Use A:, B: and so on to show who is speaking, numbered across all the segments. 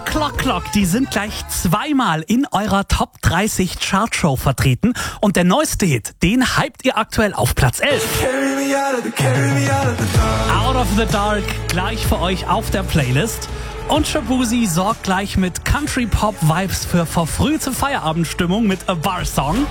A: Clock, die sind gleich zweimal in eurer Top 30 Chartshow vertreten. Und der neueste Hit, den hypt ihr aktuell auf Platz 11. Out of the Dark, gleich für euch auf der Playlist. Und Shaboozey sorgt gleich mit Country-Pop-Vibes für verfrühte Feierabendstimmung mit A Bar Song.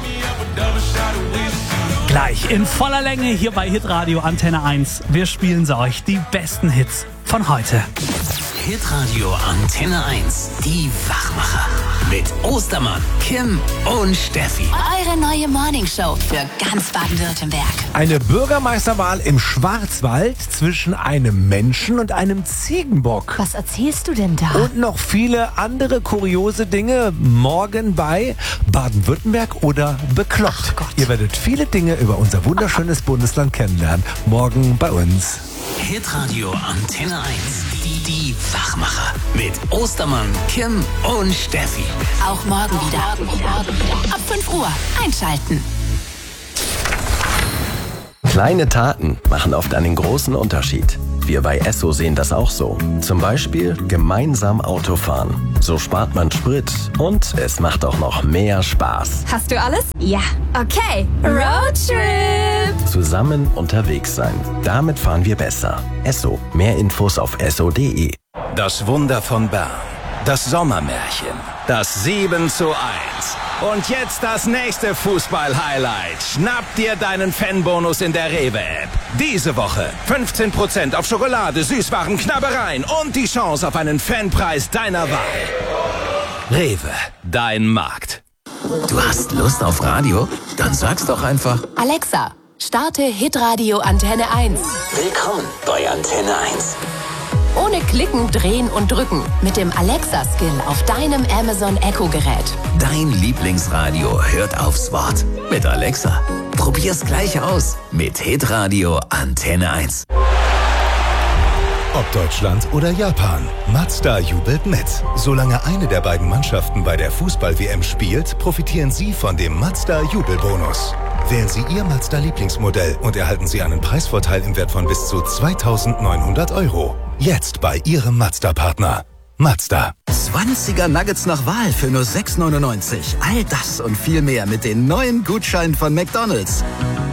A: Gleich in voller Länge hier bei Hitradio Antenne 1. Wir spielen sie euch, die besten Hits von heute.
B: Hitradio Antenne 1, die Wachmacher. Mit Ostermann, Kim und Steffi.
C: Eure neue Morningshow für ganz Baden-Württemberg.
D: Eine Bürgermeisterwahl im Schwarzwald zwischen einem Menschen und einem Ziegenbock.
C: Was erzählst du denn da?
D: Und noch viele andere kuriose Dinge morgen bei Baden-Württemberg oder Bekloppt.
C: Ach Gott.
D: Ihr werdet viele Dinge über unser wunderschönes Bundesland kennenlernen. Morgen bei uns.
B: Hitradio Antenne 1, die Wachmacher. Mit Ostermann, Kim und Steffi.
C: Auch morgen wieder. Ab 5 Uhr einschalten.
E: Kleine Taten machen oft einen großen Unterschied. Wir bei Esso sehen das auch so. Zum Beispiel gemeinsam Auto fahren. So spart man Sprit und es macht auch noch mehr Spaß.
F: Hast du alles? Ja. Okay. Roadtrip.
E: Zusammen unterwegs sein. Damit fahren wir besser. Esso. Mehr Infos auf esso.de.
G: Das Wunder von Bern. Das Sommermärchen. Das 7:1. Und jetzt das nächste Fußball-Highlight. Schnapp dir deinen Fanbonus in der Rewe-App. Diese Woche 15% auf Schokolade, Süßwaren, Knabbereien und die Chance auf einen Fanpreis deiner Wahl. Rewe, dein Markt.
B: Du hast Lust auf Radio? Dann sag's doch einfach.
C: Alexa, starte Hitradio Antenne 1.
B: Willkommen bei Antenne 1.
C: Ohne Klicken, Drehen und Drücken. Mit dem Alexa-Skill auf deinem Amazon Echo-Gerät.
B: Dein Lieblingsradio hört aufs Wort. Mit Alexa. Probier's gleich aus. Mit Hitradio Antenne 1.
H: Ob Deutschland oder Japan, Mazda jubelt mit. Solange eine der beiden Mannschaften bei der Fußball-WM spielt, profitieren Sie von dem Mazda-Jubelbonus. Wählen Sie Ihr Mazda-Lieblingsmodell und erhalten Sie einen Preisvorteil im Wert von bis zu 2.900 €. Jetzt bei Ihrem Mazda-Partner. Mazda.
B: 20er Nuggets nach Wahl für nur 6,99. All das und viel mehr mit den neuen Gutscheinen von McDonald's.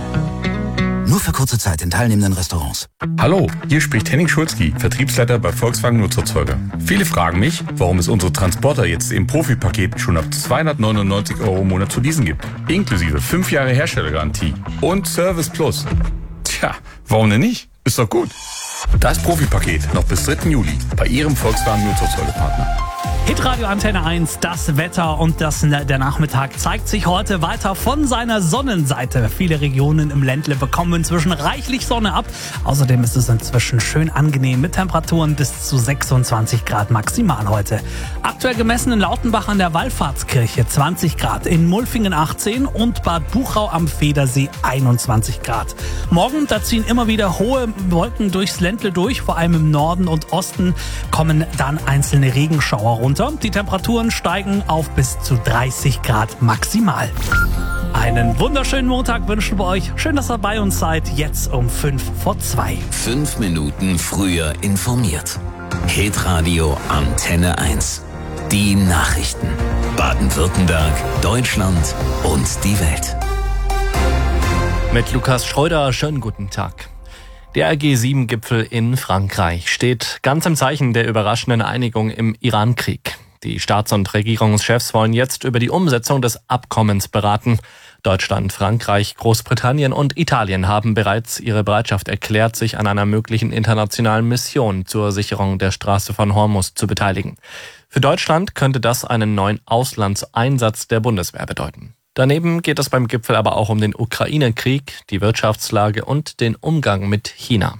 B: Nur für kurze Zeit in teilnehmenden Restaurants.
I: Hallo, hier spricht Henning Schulzki, Vertriebsleiter bei Volkswagen Nutzerzeuger. Viele fragen mich, warum es unsere Transporter jetzt im Profipaket schon ab 299 € im Monat zu leasen gibt. Inklusive 5 Jahre Herstellergarantie und Service Plus. Tja, warum denn nicht? Ist doch gut. Das Profipaket noch bis 3. Juli bei Ihrem Volkswagen Nutzerzeugerpartner.
A: Hitradio Antenne 1, das Wetter und der Nachmittag zeigt sich heute weiter von seiner Sonnenseite. Viele Regionen im Ländle bekommen inzwischen reichlich Sonne ab. Außerdem ist es inzwischen schön angenehm mit Temperaturen bis zu 26 Grad maximal heute. Aktuell gemessen in Lautenbach an der Wallfahrtskirche 20 Grad, in Mulfingen 18 und Bad Buchau am Federsee 21 Grad. Morgen, da ziehen immer wieder hohe Wolken durchs Ländle durch, vor allem im Norden und Osten kommen dann einzelne Regenschauer runter. Die Temperaturen steigen auf bis zu 30 Grad maximal. Einen wunderschönen Montag wünschen wir euch. Schön, dass ihr bei uns seid. Jetzt um 5:45.
B: 5 Minuten früher informiert. Hitradio Antenne 1. Die Nachrichten. Baden-Württemberg, Deutschland und die Welt.
J: Mit Lukas Schröder, schönen guten Tag. Der G7-Gipfel in Frankreich steht ganz im Zeichen der überraschenden Einigung im Iran-Krieg. Die Staats- und Regierungschefs wollen jetzt über die Umsetzung des Abkommens beraten. Deutschland, Frankreich, Großbritannien und Italien haben bereits ihre Bereitschaft erklärt, sich an einer möglichen internationalen Mission zur Sicherung der Straße von Hormuz zu beteiligen. Für Deutschland könnte das einen neuen Auslandseinsatz der Bundeswehr bedeuten. Daneben geht es beim Gipfel aber auch um den Ukraine-Krieg, die Wirtschaftslage und den Umgang mit China.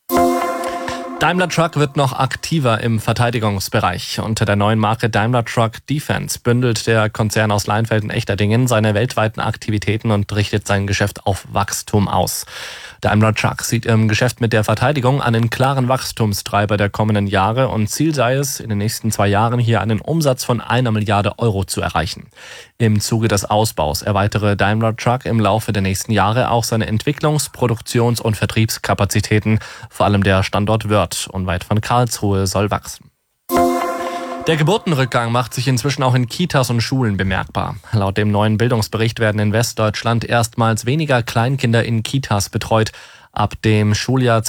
J: Daimler Truck wird noch aktiver im Verteidigungsbereich. Unter der neuen Marke Daimler Truck Defense bündelt der Konzern aus Leinfelden-Echterdingen seine weltweiten Aktivitäten und richtet sein Geschäft auf Wachstum aus. Daimler Truck sieht im Geschäft mit der Verteidigung einen klaren Wachstumstreiber der kommenden Jahre und Ziel sei es, in den nächsten 2 Jahren hier einen Umsatz von 1 Milliarde € zu erreichen. Im Zuge des Ausbaus erweitere Daimler Truck im Laufe der nächsten Jahre auch seine Entwicklungs-, Produktions- und Vertriebskapazitäten. Vor allem der Standort Wörth unweit von Karlsruhe soll wachsen. Der Geburtenrückgang macht sich inzwischen auch in Kitas und Schulen bemerkbar. Laut dem neuen Bildungsbericht werden in Westdeutschland erstmals weniger Kleinkinder in Kitas betreut. Ab dem Schuljahr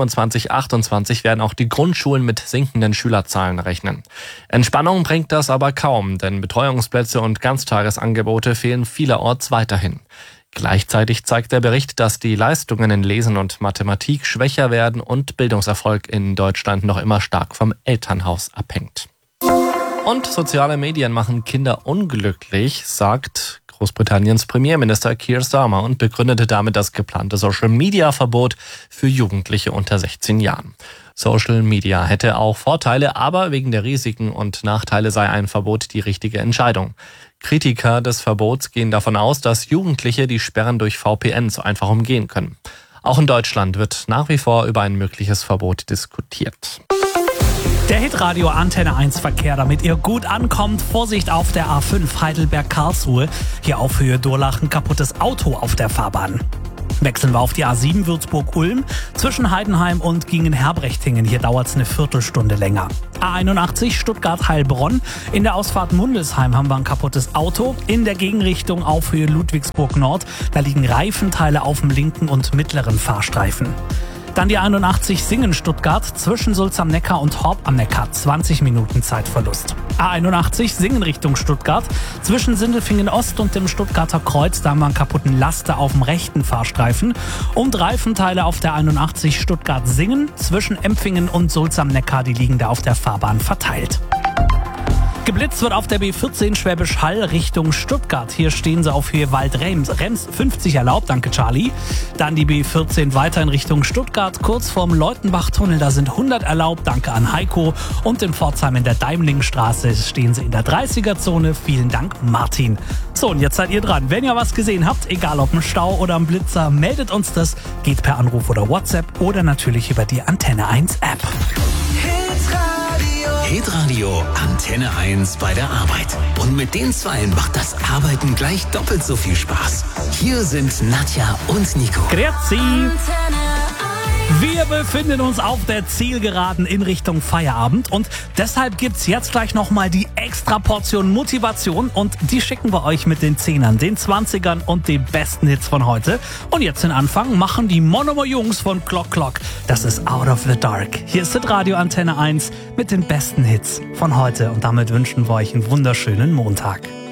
J: 2027/28 werden auch die Grundschulen mit sinkenden Schülerzahlen rechnen. Entspannung bringt das aber kaum, denn Betreuungsplätze und Ganztagesangebote fehlen vielerorts weiterhin. Gleichzeitig zeigt der Bericht, dass die Leistungen in Lesen und Mathematik schwächer werden und Bildungserfolg in Deutschland noch immer stark vom Elternhaus abhängt. Und soziale Medien machen Kinder unglücklich, sagt Großbritanniens Premierminister Keir Starmer und begründete damit das geplante Social-Media-Verbot für Jugendliche unter 16 Jahren. Social Media hätte auch Vorteile, aber wegen der Risiken und Nachteile sei ein Verbot die richtige Entscheidung. Kritiker des Verbots gehen davon aus, dass Jugendliche die Sperren durch VPNs einfach umgehen können. Auch in Deutschland wird nach wie vor über ein mögliches Verbot diskutiert.
A: Der Hitradio Antenne 1 Verkehr, damit ihr gut ankommt. Vorsicht auf der A5 Heidelberg-Karlsruhe. Hier auf Höhe Durlachen kaputtes Auto auf der Fahrbahn. Wechseln wir auf die A7 Würzburg-Ulm zwischen Heidenheim und Gingen-Herbrechtingen. Hier dauert es eine Viertelstunde länger. A81 Stuttgart-Heilbronn. In der Ausfahrt Mundelsheim haben wir ein kaputtes Auto. In der Gegenrichtung auf Höhe Ludwigsburg Nord. Da liegen Reifenteile auf dem linken und mittleren Fahrstreifen. Dann die 81 Singen-Stuttgart zwischen Sulz am Neckar und Horb am Neckar. 20 Minuten Zeitverlust. A81 Singen Richtung Stuttgart zwischen Sindelfingen Ost und dem Stuttgarter Kreuz. Da haben wir einen kaputten Laster auf dem rechten Fahrstreifen. Und Reifenteile auf der 81 Stuttgart-Singen zwischen Empfingen und Sulz am Neckar. Die liegen da auf der Fahrbahn verteilt. Geblitzt wird auf der B14 Schwäbisch Hall Richtung Stuttgart. Hier stehen sie auf Höhe Wald-Rems. Rems 50 erlaubt, danke Charlie. Dann die B14 weiter in Richtung Stuttgart, kurz vorm Leutenbach-Tunnel. Da sind 100 erlaubt, danke an Heiko. Und in Pforzheim in der Daimlingstraße stehen sie in der 30er-Zone. Vielen Dank, Martin. So, und jetzt seid ihr dran. Wenn ihr was gesehen habt, egal ob ein Stau oder ein Blitzer, meldet uns das. Geht per Anruf oder WhatsApp oder natürlich über die Antenne 1 App.
B: Hitradio Antenne 1 bei der Arbeit. Und mit den Zweien macht das Arbeiten gleich doppelt so viel Spaß. Hier sind Nadja und Nico.
A: Grüezi. Wir befinden uns auf der Zielgeraden in Richtung Feierabend und deshalb gibt's jetzt gleich nochmal die extra Portion Motivation und die schicken wir euch mit den 10ern, den 20ern und den besten Hits von heute. Und jetzt den Anfang machen die Monomo Jungs von Clock Clock. Das ist Out of the Dark. Hier ist Radio Antenne 1 mit den besten Hits von heute und damit wünschen wir euch einen wunderschönen Montag.